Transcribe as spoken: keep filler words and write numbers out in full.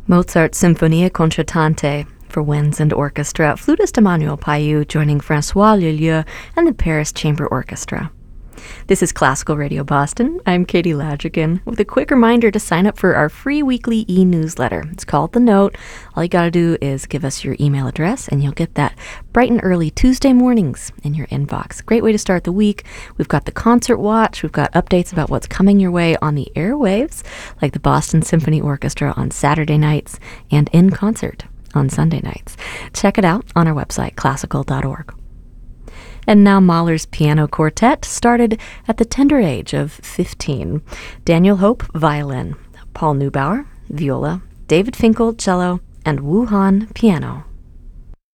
Mozart's Sinfonia Concertante for winds and orchestra, flutist Emmanuel Payou joining Francois Leleux and the Paris Chamber Orchestra. This is Classical Radio Boston. I'm Katie Ladrigan with a quick reminder to sign up for our free weekly e-newsletter. It's called The Note. All you got to do is give us your email address and you'll get that bright and early Tuesday mornings in your inbox. Great way to start the week. We've got the concert watch. We've got updates about what's coming your way on the airwaves, like the Boston Symphony Orchestra on Saturday nights and in concert on Sunday nights. Check it out on our website, classical dot org. And now Mahler's Piano Quartet started at the tender age of fifteen. Daniel Hope, violin. Paul Neubauer, viola. David Finkel, cello. And Wu Han, piano.